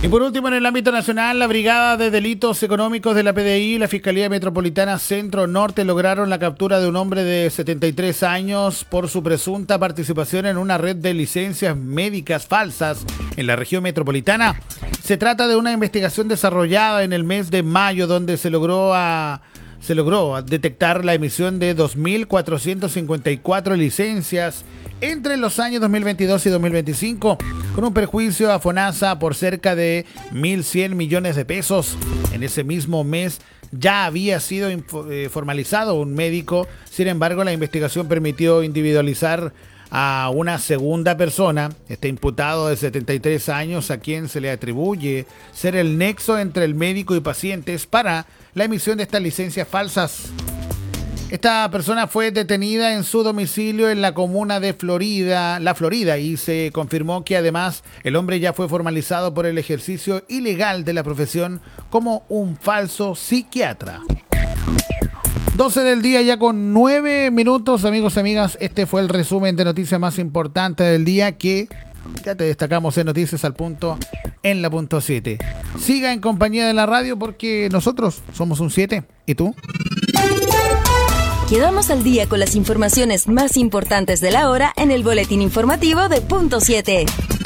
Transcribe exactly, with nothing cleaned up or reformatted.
Y por último, en el ámbito nacional, la Brigada de Delitos Económicos de la P D I y la Fiscalía Metropolitana Centro Norte lograron la captura de un hombre de setenta y tres años por su presunta participación en una red de licencias médicas falsas en la región metropolitana. Se trata de una investigación desarrollada en el mes de mayo, donde se logró a... se logró detectar la emisión de dos mil cuatrocientas cincuenta y cuatro licencias entre los años dos mil veintidós y dos mil veinticinco, con un perjuicio a FONASA por cerca de mil cien millones de pesos. En ese mismo mes ya había sido eh, formalizado un médico. Sin embargo, la investigación permitió individualizar a una segunda persona, este imputado de setenta y tres años, a quien se le atribuye ser el nexo entre el médico y pacientes para la emisión de estas licencias falsas. Esta persona fue detenida en su domicilio en la comuna de Florida, La Florida, y se confirmó que además el hombre ya fue formalizado por el ejercicio ilegal de la profesión como un falso psiquiatra. doce del día ya con nueve minutos, amigos y amigas. Este fue el resumen de noticias más importantes del día que ya te destacamos en Noticias al Punto en la punto siete. Siga en compañía de la radio porque nosotros somos un siete. ¿Y tú? Quedamos al día con las informaciones más importantes de la hora en el boletín informativo de punto siete.